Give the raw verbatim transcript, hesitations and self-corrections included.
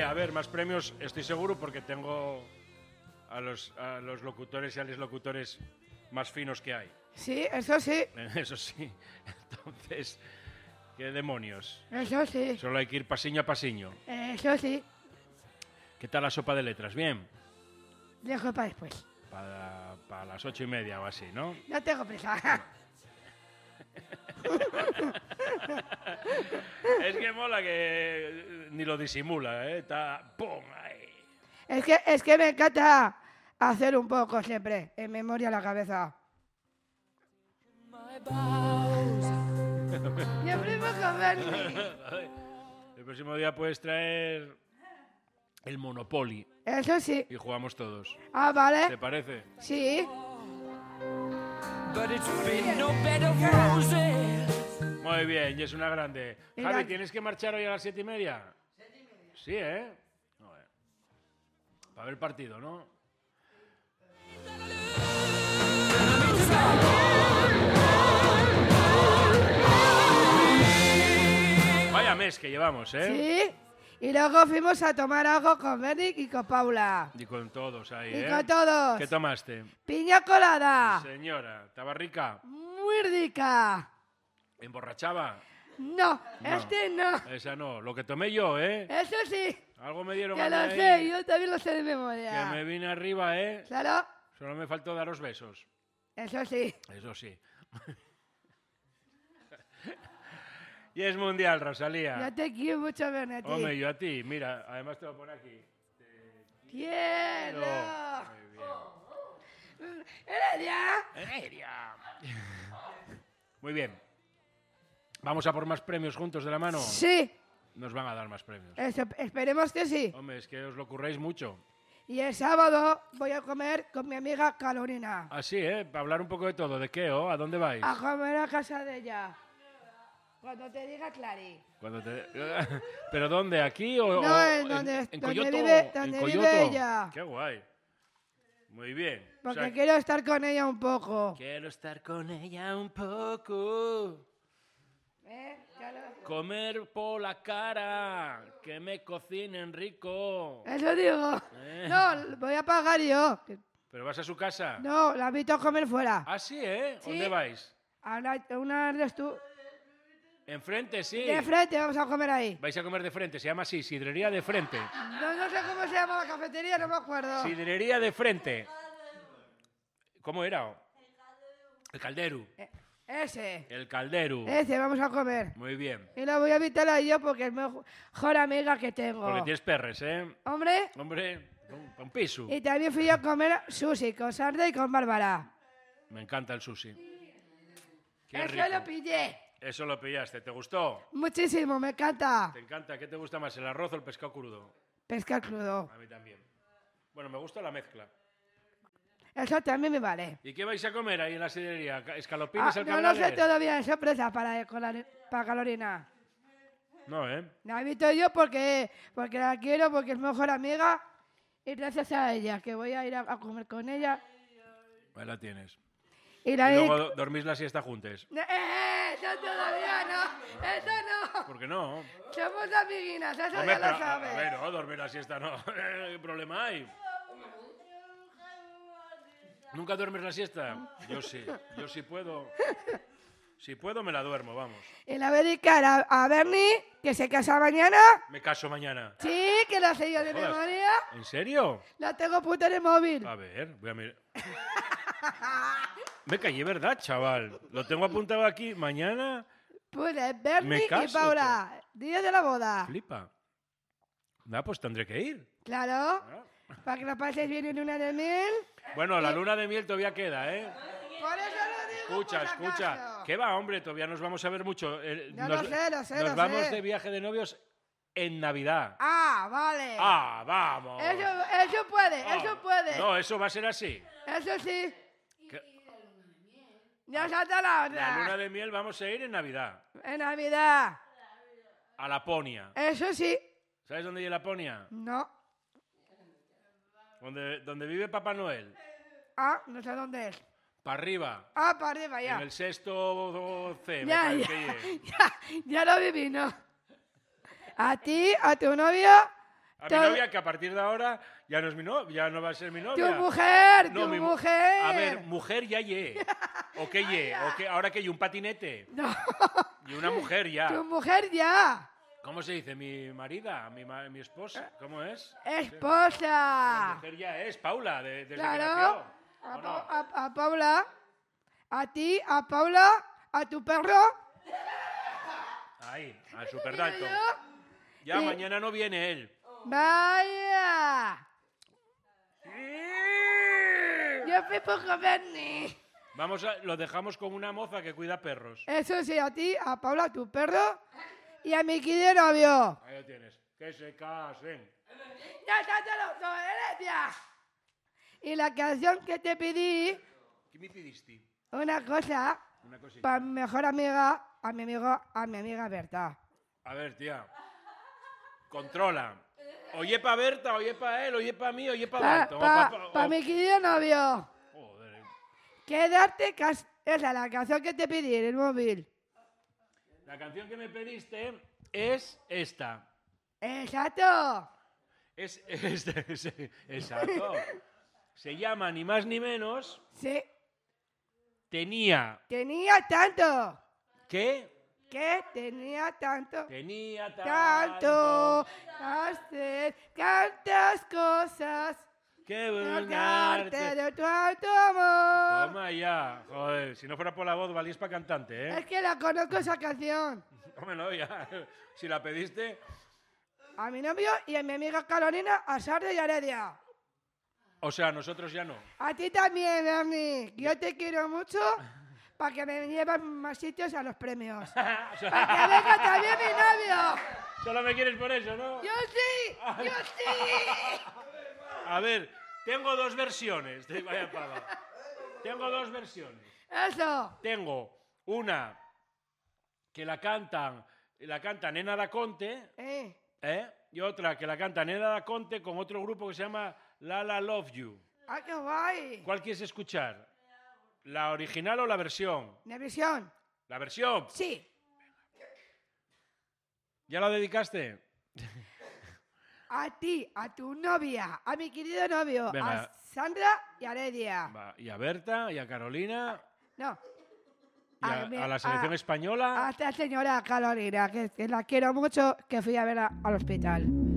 Hombre, a ver, más premios estoy seguro porque tengo a los, a los locutores y a los locutores más finos que hay. Sí, eso sí. Eso sí. Entonces, ¿qué demonios? Eso sí. Solo hay que ir pasiño a pasiño. Eso sí. ¿Qué tal la sopa de letras? Bien. Dejo para después. Para, para las ocho y media o así, ¿no? No tengo prisa. Es que mola que ni lo disimula, ¿eh? Está ¡pum! Ahí. Es que, es que me encanta hacer un poco siempre, en memoria a la cabeza. Yo primo comerme. El próximo día puedes traer el Monopoly Eso sí. y jugamos todos. Ah, ¿Te vale. parece? Sí. Muy bien, y es una grande. Mira. Javi, ¿tienes que marchar hoy a las siete y media? Sí, ¿eh? Joder. Para ver el partido, ¿no? Vaya mes que llevamos, ¿eh? Sí. Y luego fuimos a tomar algo con Benic y con Paula. Y con todos ahí, Y ¿eh? con todos. ¿Qué tomaste? Piña colada. Señora, ¿estaba rica? Muy rica. ¿Emborrachaba? No, No. este no. Esa no, lo que tomé yo, ¿eh? Eso sí. Algo me dieron Que a mí lo ahí, sé, yo también lo sé de que memoria. me vine arriba, ¿eh? Claro, Solo me faltó daros besos. eso sí. Eso sí. Y es mundial, Rosalía. Yo te quiero mucho, Benetti. Hombre, yo a ti. Mira, además te lo pongo aquí. ¡Quiero! Muy bien. ¡Heredia! Heredia. Muy bien. ¿Vamos a por más premios juntos de la mano? Sí, Nos van a dar más premios. eso, esperemos que sí. Hombre, es que os lo curráis mucho. Y el sábado voy a comer con mi amiga Carolina. Así, ¿eh? Para hablar un poco de todo. ¿De qué, oh? ¿A dónde vais? A comer a casa de ella. Cuando te diga Clary. Cuando te... ¿Pero dónde? ¿Aquí o, No, o en donde- en donde Coyoto? vive- ¿En donde Coyoto? vive ella. Qué guay. Muy bien. O Porque sea, quiero estar con ella un poco. quiero estar con ella un poco. ¿Eh? Ya lo- Comer por la cara. Que me cocinen rico. Eso digo. Eh. No, voy a pagar yo. ¿Pero vas a su casa? No, la invito a comer fuera. Ah, sí, ¿eh? Sí. ¿Dónde vais? A una, una de tú. Enfrente, sí. De frente vamos a comer ahí. Vais a comer de frente. Se llama así, sidrería de frente. No, no sé cómo se llama la cafetería, no me acuerdo. Sidrería de frente. ¿Cómo era? El caldero. Eh, Ese. El caldero. Ese vamos a comer. Muy bien. Y lo voy a invitar a yo porque es mi mejor amiga que tengo. Porque tienes perres, ¿eh? Hombre, Hombre, un, un piso. y también fui a comer sushi con Sandra y con Bárbara. Me encanta el sushi. Qué Eso rico. lo pillé. Eso lo pillaste. ¿Te gustó? Muchísimo, me encanta. ¿Te encanta? ¿Qué te gusta más, el arroz o el pescado crudo? Pescado crudo. A mí también. Bueno, me gusta la mezcla. Eso también me vale. ¿Y qué vais a comer ahí en la sidrería? Ah, ¿Escalopines al no lo sé cabrales? todavía, es sorpresa para, con la- para Carolina. No, ¿eh? La invito yo porque, porque la quiero, porque es mi mejor amiga y gracias a ella, que voy a ir a, a comer con ella. Ahí la tienes. Y la Y di- luego do- dormís la siesta juntos. ¡Eh! Eso todavía no, eso no. ¿Por qué no? Somos amiguinas, eso Hombre, ya pero, lo a sabes. ver, no, dormir la siesta no. ¿Qué problema hay? ¿Nunca duermes la siesta? Yo sí, yo sí puedo. Si puedo me la duermo, vamos. Y la voy a dedicar a, a Bernie, que se casa mañana. Me caso mañana. Sí, que la sé yo de Joder. memoria. ¿En serio? La tengo puta en el móvil. A ver, voy a mirar. Me callé, ¿verdad, chaval? Lo tengo apuntado aquí. Mañana, Pues Me Bernie y caso, Paula, día de la boda. flipa. Nada, pues tendré que ir. Claro, Ah. para que lo paséis bien en una de miel. Bueno, la luna de miel todavía queda, ¿eh? Por eso lo digo. Escucha, por si escucha. acaso. ¿Qué va, hombre? Todavía nos vamos a ver mucho. Eh, No nos lo sé, lo sé, nos lo vamos sé. de viaje de novios en Navidad. Ah, vale. ¡Ah, vamos! Eso, eso puede, Ah, eso puede. No, eso va a ser así. Eso sí. Que- Ya salta la La otra. luna de miel vamos a ir en Navidad. En Navidad. A Laponia. Eso sí. ¿Sabes dónde hay Laponia? No. Donde, donde vive Papá Noel. Ah, no sé dónde es. Para arriba. Ah, para arriba En ya. el sexto C, me Ya, parece ya, que es. ya, ya lo viví, ¿no? A ti, a tu novio A Todo- mi novia, que a partir de ahora ya no es mi novia, ya no va a ser mi Tu novia. mujer, No, tu mi mu- mujer. A ver, mujer ya ye. ¿O qué ye? ¿O qué? ¿Ahora qué ye? ¿Un patinete? No, Y una mujer ya. tu mujer ya. ¿Cómo se dice? ¿Mi marida? ¿Mi, ma- mi esposa? ¿Cómo es? La Esposa. mujer ya es Paula, de- desde que Claro. nació. A, ¿O Pa- no? a- a Paula. A ti, a Paula, a tu perro. Ahí, al Super Dalton. yo. Ya, Y- mañana no viene él. Vaya. Yo fui poco Bernie. Vamos a, lo dejamos con una moza que cuida perros. Eso sí, a ti, a Paula, a tu perro. Y a mi querido novio. Ahí lo tienes. Que se casen. ¡Ya está los dos, herencia! Y la canción que te pedí, ¿Qué me pidiste? una cosa, Una cosita. para mi mejor amiga, a mi amigo, a mi amiga Berta. A ver, tía. Controla. Oye pa' Berta, oye pa' él, oye pa' mí, oye pa' Para Berta. o pa- pa- o- mi querido novio. Joder. Quedarte, cas- esa es la canción que te pedí en el móvil. La canción que me pediste es esta. Exacto. Es, es- es- exacto. Se llama ni más ni menos Sí, Tenía tenía tanto. que Que tenía tanto. tenía Tanto. Hacer tantas cosas. que Darte burlarte. de tanto amor. Toma ya. Joder, si no fuera por la voz, valías para cantante, ¿eh? Es que la conozco esa canción. Hombre, no, ya. Si la pediste. A mi novio y a mi amiga Carolina, a Sarde y a Heredia. O sea, nosotros ya no. A ti también, Bernie. Yo te quiero mucho para que me lleven más sitios a los premios. Para que venga también mi novio. Solo me quieres por eso, ¿no? Yo sí, yo sí. A ver, tengo dos versiones. de- Vaya pava. Tengo dos versiones. Eso. Tengo una que la cantan, la canta Nena da Conte, Eh, ¿eh? Y otra que la canta Nena da Conte con otro grupo que se llama La La Love You. ¡ay, qué guay! ¿Cuál quieres escuchar? ¿La original o la versión? ¿Nevisión? La versión. Sí. ¿Ya la dedicaste? A ti, a tu novia, a mi querido novio, Venga. a Sandra y a Heredia. Va, y a Berta, y a Carolina, No, y a, mi- a la selección a- española. a esta señora Carolina, que, que la quiero mucho, que fui a ver a- al hospital.